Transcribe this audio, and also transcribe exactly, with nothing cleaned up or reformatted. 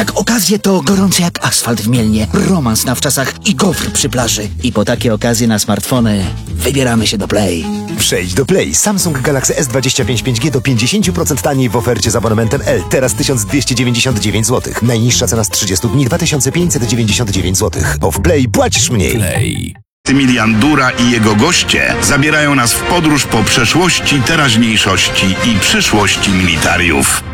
Jak okazje to gorące jak asfalt w Mielnie, romans na wczasach i gofr przy plaży. I po takie okazje na smartfony wybieramy się do Play. Przejdź do Play. Samsung Galaxy S dwadzieścia pięć pięć G do pięćdziesiąt procent taniej w ofercie z abonamentem L. Teraz tysiąc dwieście dziewięćdziesiąt dziewięć złotych. Najniższa cena z trzydziestu dni dwa tysiące pięćset dziewięćdziesiąt dziewięć złotych. Bo w Play płacisz mniej. Play. Tymilian Dura i jego goście zabierają nas w podróż po przeszłości, teraźniejszości i przyszłości militariów.